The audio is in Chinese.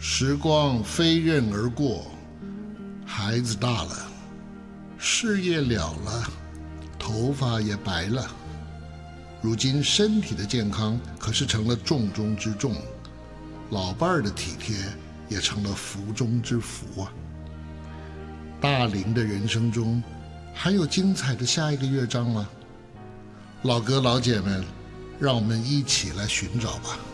时光飞刃而过，孩子大了，事业了了，头发也白了。如今身体的健康可是成了重中之重，老伴儿的体贴也成了福中之福啊。大龄的人生中，还有精彩的下一个乐章吗？老哥老姐们，让我们一起来寻找吧。